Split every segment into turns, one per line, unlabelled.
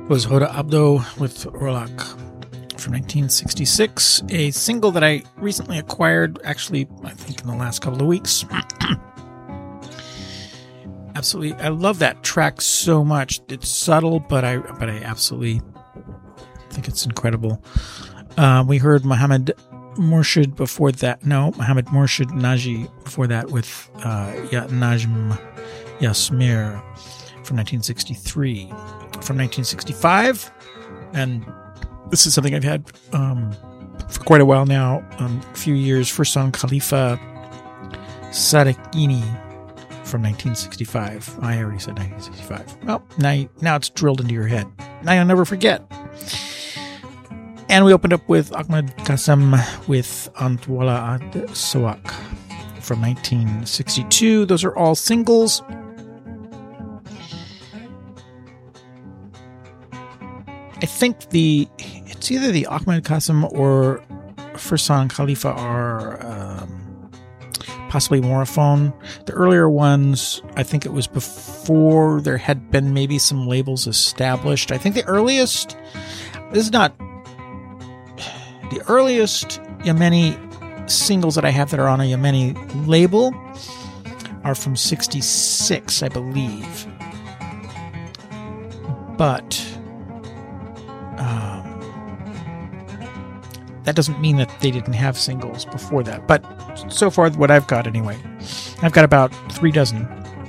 Was Hoda Abdo with Rolak from 1966, a single that I recently acquired, actually, I think in the last couple of weeks. Absolutely, I love that track so much. It's subtle, but I absolutely think it's incredible. We heard Mohammed Morshid before that. No, Mohammed Morshid Naji before that with Ya Najm Yasmir from 1963. From 1965, and this is something I've had for quite a while now, a few years. First song, Khalifa Sadekini from 1965. I already said 1965. Well, now it's drilled into your head. Now you'll never forget. And we opened up with Ahmed Qasim with Antwala Ad Sawak from 1962. Those are all singles. I think it's either the Ahmed Qasim or first song Khalifa are possibly Moraphone. The earlier ones, I think it was before there had been maybe some labels established. I think the earliest Yemeni singles that I have that are on a Yemeni label are from 66, I believe. But that doesn't mean that they didn't have singles before that. But so far, what I've got anyway, I've got about 3 dozen.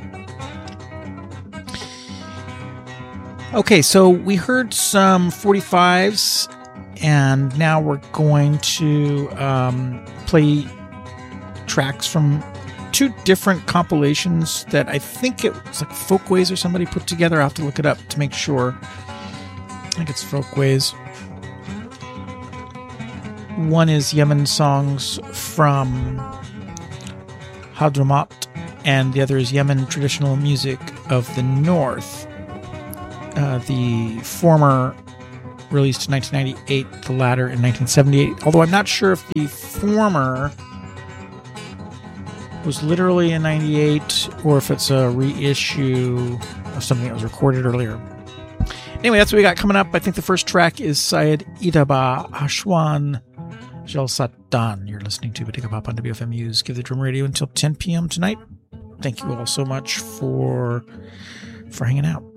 Okay, so we heard some 45s, and now we're going to play tracks from 2 different compilations that I think it was like Folkways or somebody put together. I'll have to look it up to make sure. I think it's Folkways. One is Yemen songs from Hadramaut, and the other is Yemen traditional music of the North. The former released in 1998, the latter in 1978. Although I'm not sure if the former was literally in 98 or if it's a reissue of something that was recorded earlier. Anyway, that's what we got coming up. I think the first track is Syed Idaba Ashwan Jalsatan. You're listening to Batika Pop on WFMU's Give the Drum Radio until 10 p.m. tonight. Thank you all so much for hanging out.